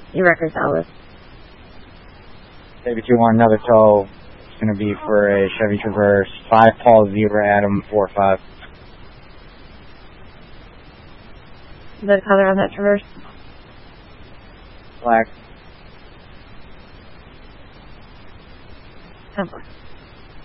Your record's valid. Maybe you want another tow. It's going to be for a Chevy Traverse, 5 Paul Zebra Adam 45. The color on that Traverse? Black. 10-4.